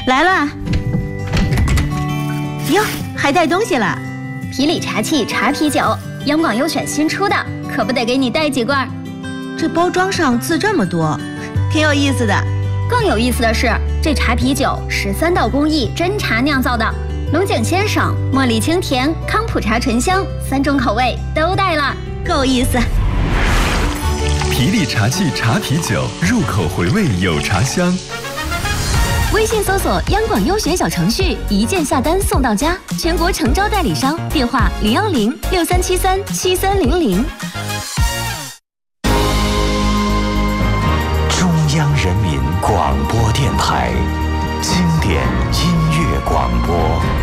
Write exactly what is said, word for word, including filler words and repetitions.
来了。哟，还带东西了。 皮里茶气茶啤酒，央广优选新出的，可不得给你带几罐。 这包装上字这么多，挺有意思的。 更有意思的是，这茶啤酒是三道工艺真茶酿造的，龙井鲜爽、茉莉清甜、康普茶醇香，三种口味都带了， 够意思。 皮里茶气茶啤酒，入口回味有茶香。 微信搜索央广优选小程序，一键下单送到家，全国诚招代理商，电话零幺零六三七三七三零零。 中央人民广播电台经典音乐广播。